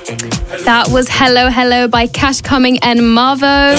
That was Hello Hello by Cash Cumming and Marvo.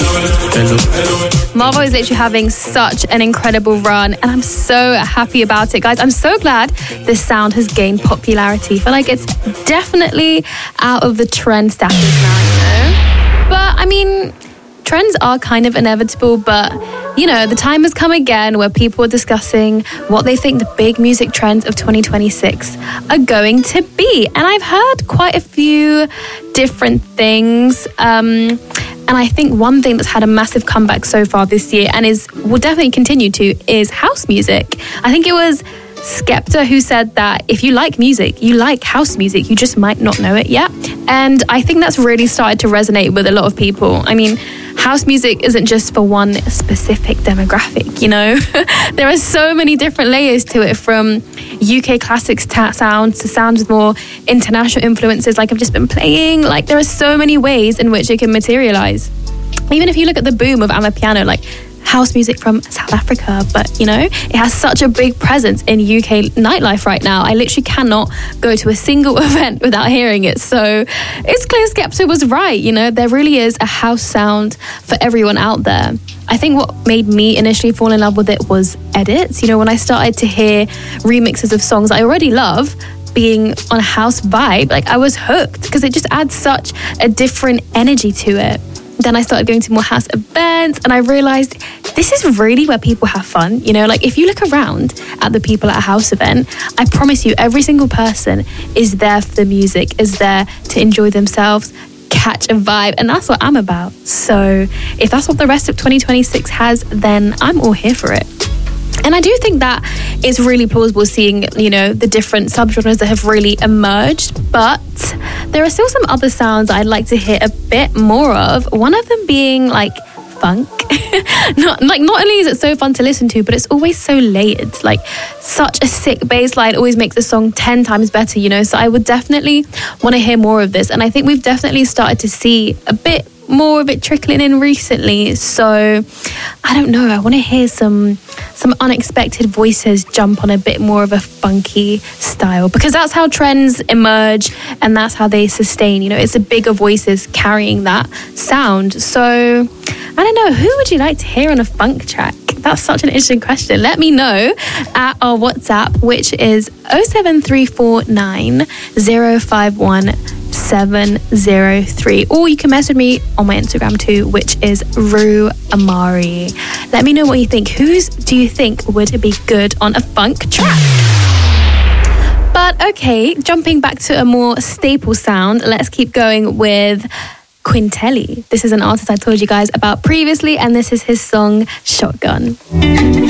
Marvo is literally having such an incredible run, and I'm so happy about it, guys. I'm so glad this sound has gained popularity. I feel like it's definitely out of the trend status now, you know? But, I mean, trends are kind of inevitable, but, you know, the time has come again where people are discussing what they think the big music trends of 2026 are going to be. And I've heard quite a few different things. And I think one thing that's had a massive comeback so far this year and will definitely continue to is house music. I think it was Skepta who said that if you like music, you like house music, you just might not know it yet. And I think that's really started to resonate with a lot of people. I mean, house music isn't just for one specific demographic, you know? There are so many different layers to it, from UK classics sounds to sounds with more international influences like I've just been playing. Like, there are so many ways in which it can materialize. Even if you look at the boom of Amapiano, like house music from South Africa, but you know, it has such a big presence in UK nightlife right now. I literally cannot go to a single event without hearing it. So it's clear Skepta was right, you know, there really is a house sound for everyone out there. I think what made me initially fall in love with it was edits. You know, when I started to hear remixes of songs I already love being on a house vibe, like I was hooked because it just adds such a different energy to it. Then I started going to more house events and I realized this is really where people have fun. You know, like if you look around at the people at a house event, I promise you every single person is there for the music, is there to enjoy themselves, catch a vibe, and that's what I'm about. So if that's what the rest of 2026 has, then I'm all here for it. And I do think that it's really plausible seeing, you know, the different subgenres that have really emerged. But there are still some other sounds I'd like to hear a bit more of. One of them being like funk. Not only is it so fun to listen to, but it's always so layered. Like such a sick bass line always makes the song 10 times better, you know. So I would definitely want to hear more of this. And I think we've definitely started to see a bit more of it trickling in recently. So I don't know, I want to hear some unexpected voices jump on a bit more of a funky style, because that's how trends emerge and that's how they sustain, you know. It's the bigger voices carrying that sound. So I don't know, who would you like to hear on a funk track? That's such an interesting question. Let me know at our WhatsApp, which is 07349 051 703, or you can message me on my Instagram too, which is Rue Amari. Let me know what you think. Whose do you think would be good on a funk track? But okay, jumping back to a more staple sound, let's keep going with Quintelli. This is an artist I told you guys about previously, and this is his song Shotgun.